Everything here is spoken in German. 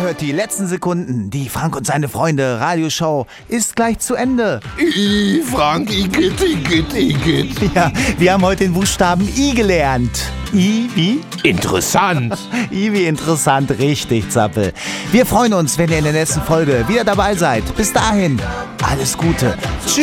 hört die letzten Sekunden. Die Frank und seine Freunde Radioshow ist gleich zu Ende. Frank, Igitt. Ja, wir haben heute den Buchstaben I gelernt. I wie? Interessant. I wie interessant, richtig, Zappel. Wir freuen uns, wenn ihr in der nächsten Folge wieder dabei seid. Bis dahin, alles Gute. Tschüss.